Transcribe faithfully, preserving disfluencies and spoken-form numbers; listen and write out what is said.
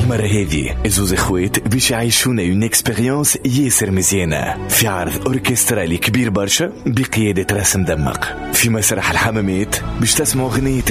المرة هذه زوز اخوات باش يعيشونا اون اكسبيريونس ياسر مزيانة في عرض اوركسترالي كبير برشا بقيادة راسم دمق في مسرح الحمامات باش تسمعوا غنية